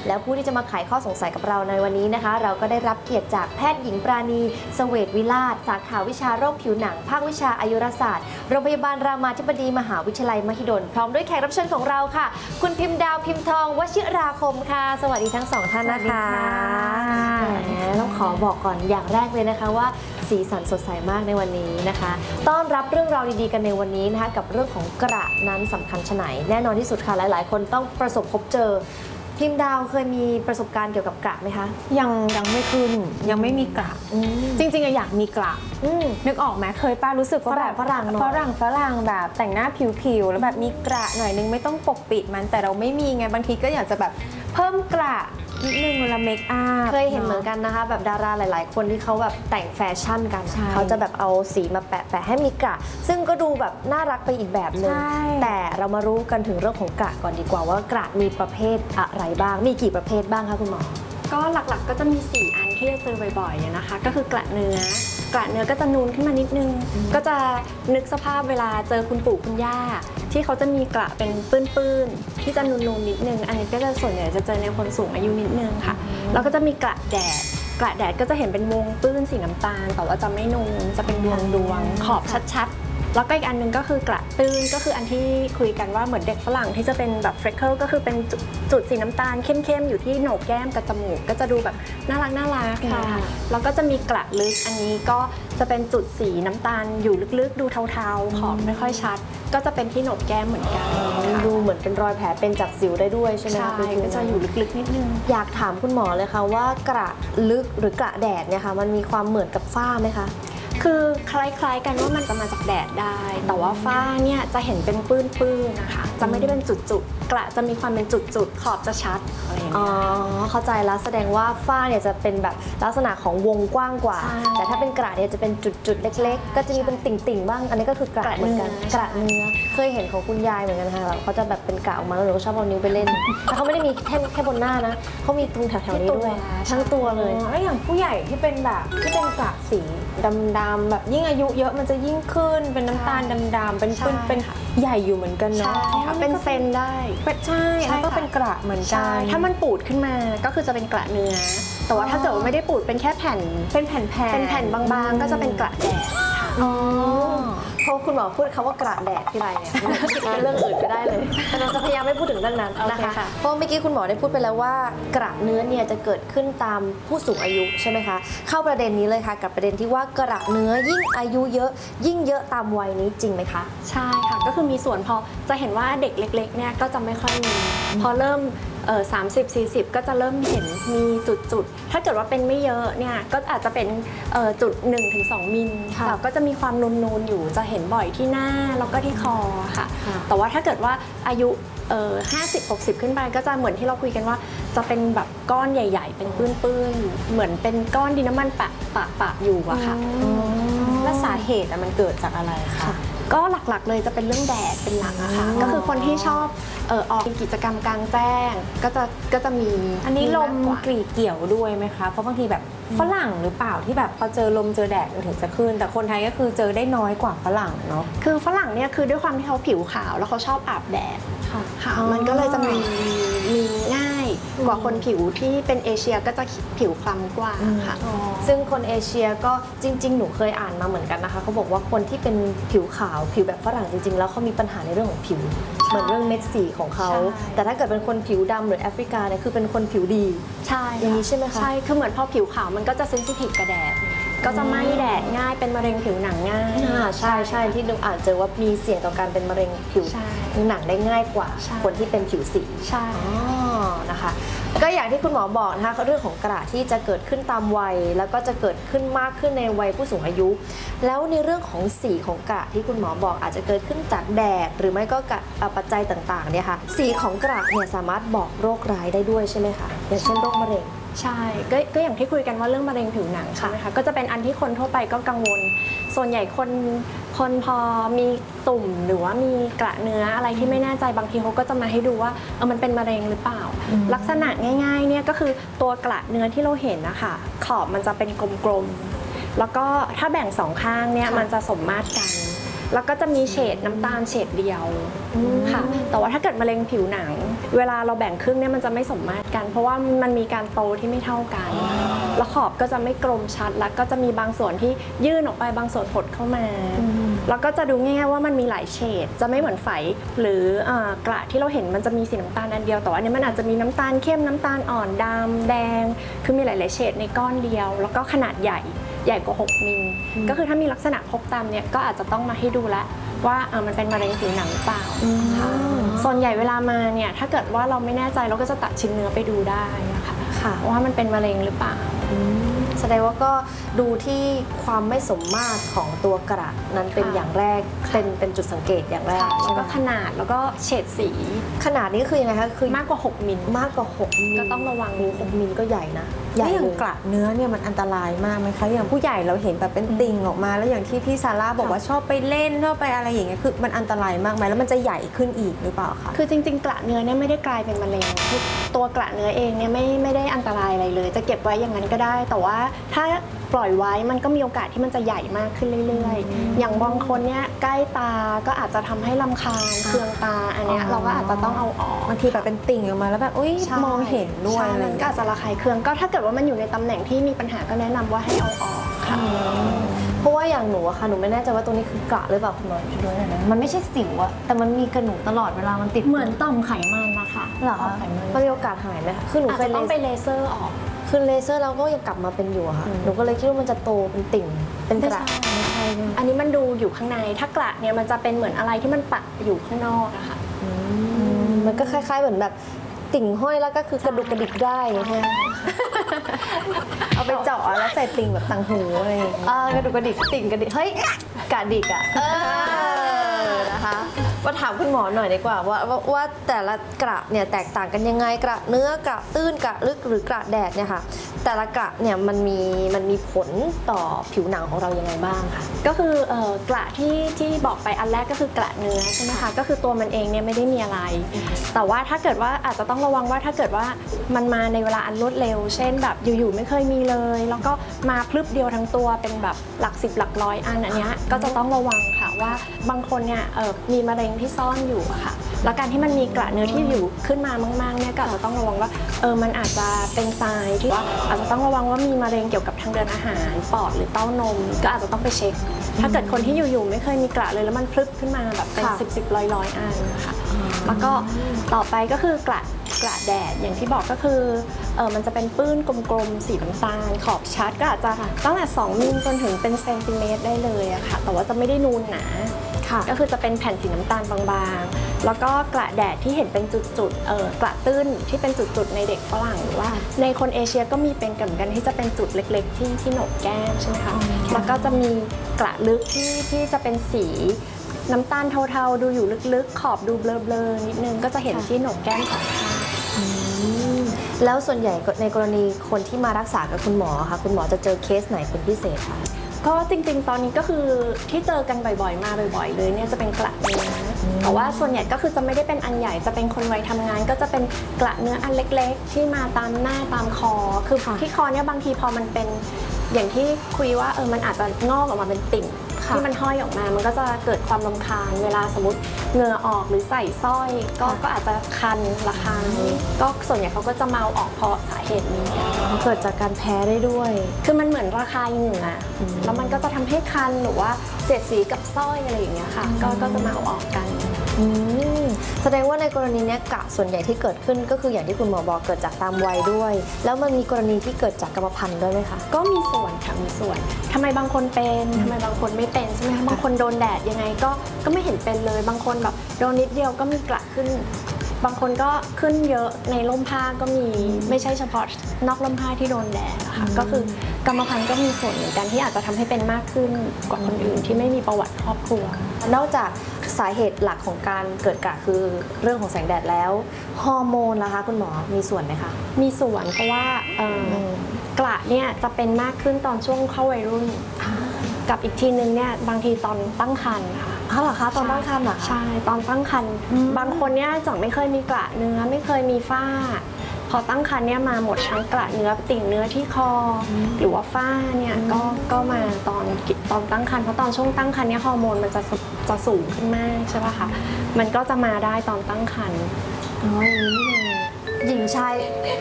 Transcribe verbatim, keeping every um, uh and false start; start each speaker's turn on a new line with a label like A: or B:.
A: แล้วผู้ที่จะมาไขข้อสงสัยกับเราในวันนี้นะคะเราก็ได้รับเกียรติจากแพทย์หญิงปราณีเสวตวิลาศสาขาวิชาโรคผิวหนังภาควิชาอายุรศาสตร์โรงพยาบาลรามาธิบดีมหาวิทยาลัยมหิดลพร้อมด้วยแขกรับเชิญของเราค่ะคุณพิมพ์ดาวพิมพ์ทองวชิราคมค่ะสวัสดีทั้งสองท่านนะคะต้องขอบอกก่อนอย่างแรกเลยนะคะว่าสีสันสดใสมากในวันนี้นะคะต้อนรับเรื่องราวดีๆกันในวันนี้นะคะกับเรื่องของกระนั้นสำคัญชะไหนแน่นอนที่สุดค่ะหลายๆคนต้องประสบพบเจอพิมพ์ดาวเคยมีประสบการณ์เกี่ยวกับกระไหมคะ
B: ยังยังไม่ขึ้นยังไม่มีกระจริงๆอยากมีกระนึกออกไหมเคยป้ารู้สึกว่าแบบ
A: ฝรั่ง
B: ฝรั่งฝรั่งแบบแต่งหน้าผิวๆแล้วแบบมีกระหน่อยนึงไม่ต้องปกปิดมันแต่เราไม่มีไงบางทีก็อยากจะแบบเพิ่มกระนิดนึงเวลาเมคอัพ
A: เคยเห็นเหมือนกันนะคะแบบดาราหลายๆคนที่เขาแบบแต่งแฟชั่นกันเขาจะแบบเอาสีมาแปะแปะให้มีกระซึ่งก็ดูแบบน่ารักไปอีกแบบนึงแต่เรามารู้กันถึงเรื่องของกระก่อนดีกว่าว่ากระมีประเภทอะไรบ้างมีกี่ประเภทบ้างคะคุณหมอ
C: ก็หลักๆก็จะมีสี่อันที่จะเจอบ่อยๆนะคะก็คือกระเนื้อกระเนื้อก็จะนูนขึ้นมานิดนึงก็จะนึกสภาพเวลาเจอคุณปู่คุณย่าที่เขาจะมีกระเป็นปื้นๆที่จะนูนๆนิดนึงอันนี้ก็จะส่วนใหญ่จะเจอในคนสูงอายุนิดนึงค่ะแล้วก็จะมีกระแดดกระแดดก็จะเห็นเป็นวงปื้นสีน้ำตาลแต่ว่าจะไม่นูนจะเป็นดวงดวงขอบชัดๆแล้วก็อีกอันนึงก็คือกระตื้นก็คืออันที่คุยกันว่าเหมือนเด็กฝรั่งที่จะเป็นแบบเฟรคเกิลก็คือเป็นจุดสีน้ำตาลเข้มๆอยู่ที่โหนกแก้มกับจมูกก็จะดูแบบน่ารักน่ารักค่ะแล้วก็จะมีกระลึกอันนี้ก็จะเป็นจุดสีน้ำตาลอยู่ลึกๆดูเทาๆขอบไม่ค่อยชัดก็จะเป็นที่โหนกแก้มเหมือนกัน
A: ดูเหมือนเป็นรอยแผลเป็นจากสิวได้ด้วยใช่ไหมคะ
C: ใช่ก็จะอยู่ลึกๆนิดนึง
A: อยากถามคุณหมอเลยค่ะว่ากระลึกหรือกระแดดเนี่ยค่ะมันมีความเหมือนกับฝ้าไหมคะ
C: คือคล้ายๆกันว่ามันจะมาจากแดดได้แต่ว่าฝ้าเนี่ยจะเห็นเป็นปื้นๆนะคะจะไม่ได้เป็นจุดๆกระจะมีความเป็นจุดๆขอบจะชัดอะไรอย่างเงี้ย
A: อ๋อเข้าใจแล้วแสดงว่าฝ้าเนี่ยจะเป็นแบบลักษณะของวงกว้างกว่าแต่ถ้าเป็นกระเนี่ยจะเป็นจุดๆเล็กๆก็จะมีเป็นติ่งๆบ้างอันนี้ก็คือกระเหมือนกันกระเนื้อเคยเห็นของคุณยายเหมือนกันค่ะเขาจะแบบเป็นกระออกมาแล้วหนูก็ชอบเอานิ้วไปเล่นแต่เขาไม่ได้มีแค่แค่บนหน้านะเขามีตรงแถวๆนี้ด้วยทั้งตัวเลย
B: แล้วอย่างผู้ใหญ่ที่เป็นแบบที่เป็นกระสีดำๆแบบยิ่งอายุเยอะมันจะยิ่งขึ้นเป็นน้ำตาลดำๆเป็นปื้นเป็นใหญ่อยู่เหมือนกันเนาะ
C: เป็นเซนได้
B: ใช่แล้วก็เป็นกระเหมือนกัน
C: ถ้ามันปูดขึ้นมาก็คือจะเป็นกระเนื้อแต่ว่าถ้าเกิดว่าไม่ได้ปูดเป็นแค่แผ่น
B: เป็นแผ่นแผ่น
C: เป็นแผ่นบางๆก็จะเป็นกระแดด
A: อ๋อพอคุณหมอพูดคำว่ากระแดดที่ไรเนี่ยคิดเป็นเรื่องอื่นไปได้เลยแต่เราจะพยายามไม่พูดถึงเรื่องนั้นนะคะเพราะเมื่อกี้คุณหมอได้พูดไปแล้วว่ากระเนื้อเนี่ยจะเกิดขึ้นตามผู้สูงอายุใช่ไหมคะเข้าประเด็นนี้เลยค่ะกับประเด็นที่ว่ากระเนื้อยิ่งอายุเยอะยิ่งเยอะตามวัยนี้จริงไหมคะ
C: ใช่ค่ะก็คือมีส่วนพอจะเห็นว่าเด็กเล็กๆเนี่ยก็จะไม่ค่อยมีพอเริ่มเออสามสิบสี่สิบก็จะเริ่มเห็นมีจุดๆถ้าเกิดว่าเป็นไม่เยอะเนี่ยก็อาจจะเป็นเออจุดหนึ่งถึงสองมิลแต่ก็จะมีความนูนๆอยู่จะเห็นบ่อยที่หน้าแล้วก็ที่คอค่ะแต่ว่าถ้าเกิดว่าอายุเออห้าสิบหกสิบขึ้นไปก็จะเหมือนที่เราคุยกันว่าจะเป็นแบบก้อนใหญ่ๆเป็นปื้นๆเหมือนเป็นก้อนดินน้ำมันปะปะปะอยู่อะค่ะ
B: และสาเหตุมันเกิดจากอะไรคะ
C: ก็หลักๆเลยจะเป็นเรื่องแดดเป็นหลักนะคะก็คือคนที่ชอบเอ่อออกกิจกรรมกลางแจ้งก็จะก็จะมี
B: อันนี้ลมกรีดเกี่ยวด้วยไหมคะเพราะบางทีแบบฝรั่งหรือเปล่าที่แบบพอเจอลมเจอแดดมันถึงจะขึ้นแต่คนไทยก็คือเจอได้น้อยกว่าฝรั่งเนาะ
C: คือฝรั่งเนี่ยคือด้วยความที่เขาผิวขาวแล้วเขาชอบอาบแดดค่ะมันก็เลยจะมีมีง่ายกว่าคนผิวที่เป็นเอเชียก็จะผิวคล้ำกว่าค่ะ
A: ซึ่งคนเอเชียก็จริงๆหนูเคยอ่านมาเหมือนกันนะคะเขาบอกว่าคนที่เป็นผิวขาวผิวแบบฝรั่งจริงๆแล้วเขามีปัญหาในเรื่องของผิวเหมือนเรื่องเม็ดสีของเขาแต่ถ้าเกิดเป็นคนผิวดำหรือแอฟริกาเนี่ยคือเป็นคนผิวดี
C: ใช่
A: อย่างนี้ใช่ไหมคะ
C: ใช่คือเหมือนพอผิวขาวมันก็จะเซนซิทีฟกับแดดก็จะไหม้แดดง่ายเป็นมะเร็งผิวหนังง่าย
A: ใช่ใช่ที่ดูอ่านเจอว่ามีเสี่ยงต่อการเป็นมะเร็งผิวหนังได้ง่ายกว่าคนที่เป็นผิวสี
C: ใช่
A: นะคะก็อย่างที่คุณหมอบอกนะคะเรื่องของกระที่จะเกิดขึ้นตามวัยแล้วก็จะเกิดขึ้นมากขึ้นในวัยผู้สูงอายุแล้วในเรื่องของสีของกระที่คุณหมอบอกอาจจะเกิดขึ้นจากแดดหรือไม่ก็ปัจจัยต่างๆเนี่ยค่ะสีของกระเนี่ยสามารถบอกโรคร้ายได้ด้วยใช่ไหมคะอย่างเช่นโรคมะเร็ง
C: ใช่ก็ก็อย่างที่คุยกันว่าเรื่องมะเร็งผิวหนังใช่ไหมคะก็จะเป็นอันที่คนทั่วไปก็กังวลส่วนใหญ่คนคนพอมีตุ่มหรือว่ามีกระเนื้ออะไรที่ไม่แน่ใจบางทีเขาก็จะมาให้ดูว่าเออมันเป็นมะเร็งหรือเปล่าลักษณะง่ายๆเนี่ยก็คือตัวกระเนื้อที่เราเห็นนะคะขอบมันจะเป็นกลมๆแล้วก็ถ้าแบ่งสองข้างเนี่ยมันจะสมมาตรกันแล้วก็จะมีเฉดน้ำตาลเฉดเดียวค่ะแต่ว่าถ้าเกิดมะเร็งผิวหนัง เวลาเราแบ่งครึ่งเนี่ยมันจะไม่สมมาตรกัน เพราะว่ามันมีการโตที่ไม่เท่ากันแล้วขอบก็จะไม่กลมชัดแล้วก็จะมีบางส่วนที่ยื่นออกไปบางส่วนหดเข้ามาแล้วก็จะดูง่ายๆว่ามันมีหลายเฉดจะไม่เหมือนไฝหรือกระที่เราเห็นมันจะมีสีน้ำตาลอันเดียวแต่ว่าอันนี้มันอาจจะมีน้ำตาลเข้มน้ำตาลอ่อนดำแดงคือมีหลายๆเฉดในก้อนเดียวแล้วก็ขนาดใหญ่ใหญ่กว่าหกมิลก็คือถ้ามีลักษณะพบตามเนี่ยก็อาจจะต้องมาให้ดูแลว่าเออมันเป็นมะเร็งผิวหนังหรือเปล่าค่ะส่วนใหญ่เวลามาเนี่ยถ้าเกิดว่าเราไม่แน่ใจเราก็จะตัดชิ้นเนื้อไปดูได้ค่ะว่ามันเป็นมะเร็งหรือเปล่า
A: แสดงว่าก็ดูที่ความไม่สมมาตรของตัวกระนั้นเป็นอย่างแรกเป็นเป็นจุดสังเกตอย่างแรก
C: แล้วก็ขนาดแล้วก็เฉดสี
A: ขนาดนี้คือยังไงคะคือ
C: มากกว่าหกมิล
A: มากกว่าหกมิล
C: ก็ต้องระวัง
A: หกมิลก็ใหญ่นะ
B: ใหญ่อย่างกระเนื้อเนี่ยมันอันตรายมากไหมคะอย่างผู้ใหญ่เราเห็นแบบเป็นติ่งออกมาแล้วอย่างที่พี่ซาร่าบอกว่าชอบไปเล่นชอบไปอะไรอย่างเงี้ยคือมันอันตรายมากไหมแล้วมันจะใหญ่ขึ้นอีกหรือเปล่าคะ
C: คือจริงๆกระเนื้อเนี่ยไม่ได้กลายเป็นมะเร็งตัวกระเนื้อเองเนี่ยไม่ไม่ได้อันตรายอะไรเลยจะเก็บไว้อย่างนั้นก็ได้แต่ว่าถ้าปล่อยไว้มันก็มีโอกาสที่มันจะใหญ่มากขึ้นเรื่อยๆอย่างบางคนเนี่ยใกล้ตาก็อาจจะทำให้รำคาญเคืองตาอันเนี้ยเราก็อาจจะต้องเอาออก
B: บางทีแบบเป็นติ่งออกมาแล้วแบบอุ้ยมองเห็นด้วยอะไร
C: ก็อาจจะระคายเคืองก็ถ้าเกิดว่ามันอยู่ในตำแหน่งที่มีปัญหาก็แนะนำว่าให้เอาออกค่ะ
A: เพราะว่าอย่างหนูอะค่ะหนูไม่แน่ใจว่าตัวนี้คือกระหรือเปล่าคุณหมอช่วยด้วยนะมันไม่ใช่สิวอะแต่มันมีกระหนูตลอดเวลามันติด
C: เหมือนต่อมไขมันนะคะ
A: หรอคะมันมีโอกาสหายไหมคะคือหนู
C: เคยต้องไปเลเซอร์ออก
A: คือเลเซอร์แล้วก็ยังกลับมาเป็นอยู่ค่ะหนูก็เลยคิดว่ามันจะโตเป็นติ่งเป็นกระ
C: ไม่ใช่อันนี้มันดูอยู่ข้างในถ้ากระเนี่ยมันจะเป็นเหมือนอะไรที่มันปักอยู่ข้างนอกอะค่ะ
A: มันก็คล้ายๆเหมือนแบบติ่งห้อยแล้วก็คือกระดุกกระดิกได้ใช่ไหม
B: เอาไปเจาะแล้วใส่ติ่งแบบต่างหูอะไรอย่างเงี้ย
A: กระดุกกระดิกติ่งกระดิกเฮ้ยกระดิกอะนะคะมาถามคุณหมอหน่อยดีกว่าว่าว่าแต่ละกระเนี่ยแตกต่างกันยังไงกระเนื้อกระตื้นกระลึกหรือกระแดดเนี่ยค่ะแต่ละกระเนี่ยมันมีมันมีผลต่อผิวหนังของเรายังไงบ้างคะ
C: ก็คือกระที่ที่บอกไปอันแรกก็คือกระเนื้อใช่ไหมคะก็คือตัวมันเองเนี่ยไม่ได้มีอะไรแต่ว่าถ้าเกิดว่าอาจจะต้องระวังว่าถ้าเกิดว่ามันมาในเวลาอันรวดเร็วเช่นแบบอยู่ๆไม่เคยมีเลยแล้วก็มาพลึบเดียวทั้งตัวเป็นแบบหลักสิบหลักร้อยอันอันนี้ก็จะต้องระวังค่ะว่าบางคนเนี่ยมีมะเร็งที่ซ่อนอยู่อะค่ะแล้วการที่มันมีกระเนื้อที่อยู่ขึ้นมามากๆเนี่ยก็อาจจะต้องระวังว่าเออมันอาจจะเป็นทรายที่ว่าอาจจะต้องระวังว่ามีมะเร็งเกี่ยวกับทางเดินอาหารปอดหรือเต้านมก็อาจจะต้องไปเช็คถ้าเกิดคนที่อยู่ๆไม่เคยมีกระเลยแล้วมันพลึบขึ้นมาแบบเป็นสิบสิบร้อยร้อยอันค่ะแล้วก็ต่อไปก็คือกระกระแดดอย่างที่บอกก็คือเออมันจะเป็นปื้นกลมๆสีน้ำตาลขอบชัดก็อาจจะตั้งแต่สองมิลจนถึงเป็นเซนติเมตรได้เลยอะค่ะแต่ว่าจะไม่ได้นูนหนาก็คือจะเป็นแผ่นสีน้ำตาลบางๆแล้วก็กระแดดที่เห็นเป็นจุดๆเออกระตื้นที่เป็นจุดๆในเด็กฝรั่งหรือว่าในคนเอเชียก็มีเป็นกันเหมือนกันที่จะเป็นจุดเล็กๆที่ที่โหนกแก้มใช่ไหมคะแล้วก็จะมีกระลึกที่ที่จะเป็นสีน้ำตาลเทาๆดูอยู่ลึกๆขอบดูเบลอๆนิดนึงก็จะเห็นที่โหนกแก้มสองข้าง
A: แล้วส่วนใหญ่ในกรณีคนที่มารักษากับคุณหมอค่ะคุณหมอจะเจอเคสไหนเป็นพิเศษคะ
C: ก็จริงๆตอนนี้ก็คือที่เจอกันบ่อยๆมาบ่อยๆเลยเนี่ยจะเป็นกระเนื้อแต่ว่าส่วนใหญ่ก็คือจะไม่ได้เป็นอันใหญ่จะเป็นคนวัยทำงานก็จะเป็นกระเนื้ออันเล็กๆที่มาตามหน้าตามคอคือที่คอเนี่ยบางทีพอมันเป็นอย่างที่คุยว่าเออมันอาจจะงอกออกมาเป็นติ่งที่มันห้อยออกมามันก็จะเกิดความรำคาญเวลาสมมติเหงื่อออกหรือใส่สร้อยก็ก็อาจจะคันระคายก็ส่วนใหญ่เขาก็จะเมาออกเพราะสาเหตุนี้
A: เกิดจากการแพ้ได้ด้วย
C: คือมันเหมือนระคายเหงื่อแล้วมันก็จะทำให้คันหรือว่าเสียดสีกับสร้อยอะไรอย่างเงี้ยค่ะก็ก็จะเมาออกกัน
A: แสดงว่าในกรณีนี้กระส่วนใหญ่ที่เกิดขึ้นก็คืออย่างที่คุณหมอบอกเกิดจากตามวัยด้วยแล้วมันมีกรณีที่เกิดจากกรรมพันธุ์ด้วยไหมคะ
C: ก็มีส่วนค่ะมีส่วนทำไมบางคนเป็นทำไมบางคนไม่เป็นใช่ไหมคะบางคนโดนแดดยังไงก็ก็ไม่เห็นเป็นเลยบางคนแบบโดนนิดเดียวก็มีกระขึ้นบางคนก็ขึ้นเยอะในร่มผ้าก็มีไม่ใช่เฉพาะนอกร่มผ้าที่โดนแดดนะคะก็คือกรรมพันธุ์ก็มีส่วนเหมือนกันที่อาจจะทำให้เป็นมากขึ้นกว่าคนอื่นที่ไม่มีประวัติครอบครัวน
A: อกจากสาเหตุหลักของการเกิดกระคือเรื่องของแสงแดดแล้วฮอร์โมนล่ะคะคุณหมอมีส่วนไหมคะ
C: มีส่วนเพราะว่ากระเนี่ยจะเป็นมากขึ้นตอนช่วงเข้าวัยรุ่นกับอีกทีนึงเนี่ยบางทีตอนตั้งครรภ์ค่ะ
A: อ๋อเหรอคะตอนตั้งครรภ์เหรอ
C: ใช่ตอนตั้งครรภ์บางคนเนี่ยจากไม่เคยมีกระเนื้อไม่เคยมีฝ้าพอตั้งครรภ์เนี่ยมาหมดทั้งกระเนื้อติ่งเนื้อที่คออหรือว่าฝ้าเนี่ยก็ก็มาตอนตอนตั้งครรภ์เพราะตอนช่วงตั้งครรภ์เนี่ยฮอร์โมนมันจะจะสูงขึ้นมากใช่ป่ะคะมันก็จะมาได้ตอนตั้งครรภ์
A: อ๋ออย่างนี้นี่เองหญิงชาย